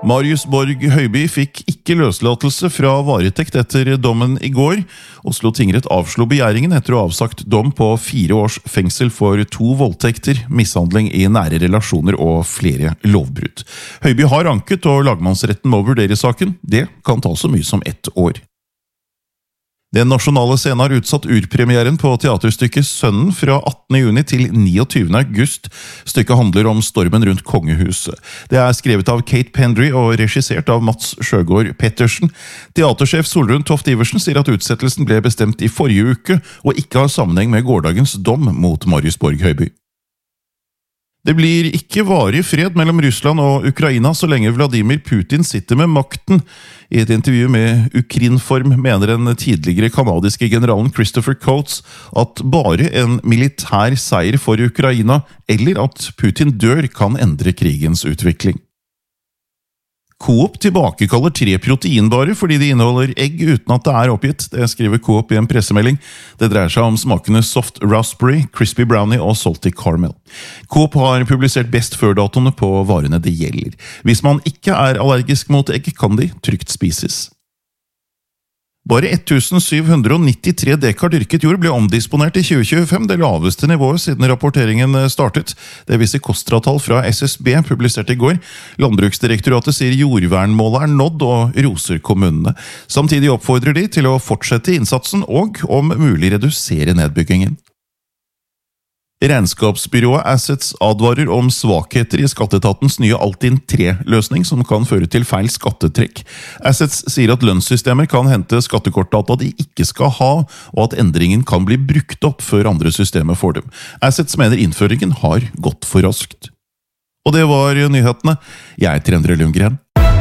Marius Borg Høiby fikk ikke løslatelse fra varetekt etter dommen i går. Oslo tingrett avslo begjæringen etter å ha avsagt dom på 4 års fengsel for 2 voldtekter, mishandling i nære relasjoner og flere lovbrudd. Høiby har anket, og lagmannsretten må vurdere saken. Det kan ta så mye som 1 år. Den nasjonale scenen har utsatt urpremieren på teaterstykket Sønnen fra 18. juni til 29. august. Stykket handler om stormen rundt kongehuset. Det er skrevet av Kate Pendry og regissert av Mats Sjøgaard Pettersen. Teatersjef Solrun Toft Iversen sier at utsettelsen ble bestemt i forrige uke, og ikke har sammenheng med gårdagens dom mot Marius Borg Høiby. Det blir ikke varig fred mellom Russland og Ukraina så lenge Vladimir Putin sitter med makten. I et intervju med Ukrinform mener den tidligere kanadiske generalen Christopher Coates at bare en militær seier for Ukraina, eller at Putin dør, kan endre krigens utvikling. Coop tilbakekaller 3 proteinbarer fordi de inneholder egg uten at det er oppgitt. Det skriver Coop i en pressemelding. Det dreier seg om smakene Soft Raspberry, Crispy Brownie og Salty Caramel. Coop har publisert best før-datoene på varene det gjelder. Hvis man ikke er allergisk mot egg, kan de trygt spises. Bare 1793 dekar dyrket jord ble omdisponert i 2025, det laveste nivået siden rapporteringen startet. Det viser kostratall fra SSB, publisert i går. Landbruksdirektoratet sier jordvernmålet er nådd og roser kommunene. Samtidig oppfordrer de til å fortsette innsatsen og om mulig redusere nedbyggingen. Regnskapsbyrået Assets advarer om svakheter i skatteetatens nye Altinn 3-løsning som kan føre til feil skattetrekk. Assets sier at lønnssystemer kan hente skattekortdata de ikke skal ha, og at endringen kan bli brukt opp før andre systemer får dem. Assets mener innføringen har gått for raskt. Og det var nyhetene. Jeg heter Endre Lundgren.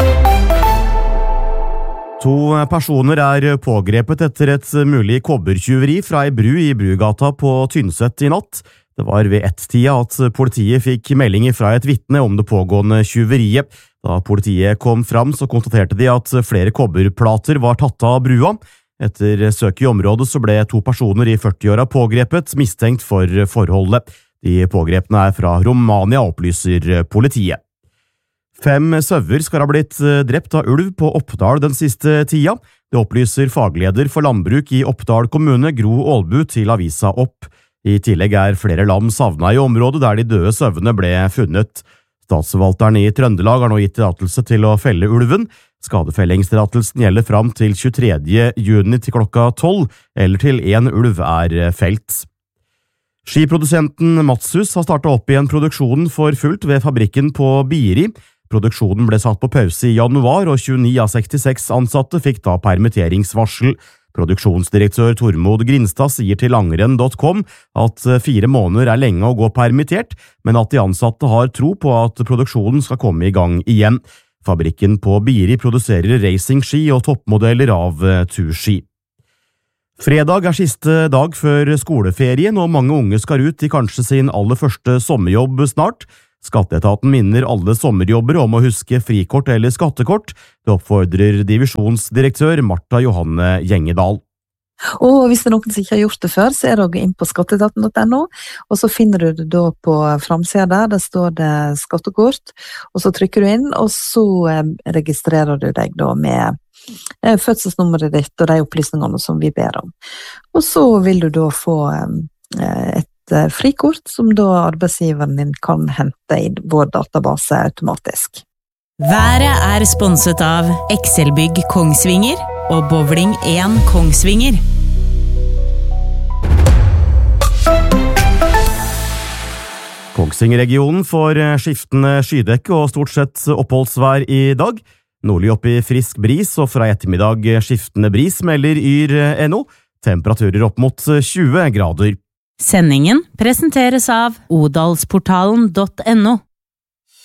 2 personer er pågrepet etter et mulig kobbertyveri fra ei bru i Brugata på Tynset i natt. Det var ved 1-tida at politiet fikk meldinger fra et vitne om det pågående tyveriet. Da politiet kom fram, så konstaterte de at flere kobberplater var tatt av brua. Etter søk i området så ble 2 personer i 40-åra pågrepet, mistenkt for forholdet. De pågrepne er fra Romania, opplyser politiet. 5 sauer skal ha blitt drept av ulv på Oppdal den siste tida. Det opplyser fagleder for landbruk i Oppdal kommune, Gro Aalbu, til avisa Opp. I tillegg er flere lam savnet i området der de døde sauene ble funnet. Statsforvalteren i Trøndelag har nå gitt tillatelse til å felle ulven. Skadefellingstillatelsen gjelder fram til 23. juni til klokka 12, eller til 1 ulv er felt. Skiprodusenten Matshus har startet opp igjen produksjonen for fullt ved fabrikken på Biri. Produksjonen ble satt på pause i januar, og 29 av 66 ansatte fikk da permitteringsvarsel. Produksjonsdirektør Tormod Grinstad sier til langrenn.com at 4 måneder er lenge å gå permittert, men at de ansatte har tro på at produksjonen skal komme i gang igjen. Fabrikken på Biri produserer racingski og toppmodeller av turski. Fredag er siste dag før skoleferien, og mange unge skal ut i kanskje sin aller første sommerjobb snart. Skatteetaten minner alle sommerjobbere om å huske frikort eller skattekort. Det oppfordrer divisjonsdirektør Martha Johanne Gjengedal. Og hvis det er noen som ikke har gjort det før, så er det å gå inn på skatteetaten.no, og så finner du det da på framsida der står det skattekort, og så trykker du inn, og så registrerer du deg da med fødselsnummeret ditt og de opplysningene som vi ber om. Og så vil du da få et frikort som da arbeidsgiveren din kan hente i vår database automatisk. Været er sponset av Excelbygg Kongsvinger og Bowling 1 Kongsvinger. Kongsvinger-regionen får skiftende skydekke og stort sett oppholdsvær i dag. Nordlig opp i frisk bris, og fra ettermiddag skiftende bris melder Yr.no. Temperaturer opp mot 20 grader. Sendingen presenteres av odalsportalen.no.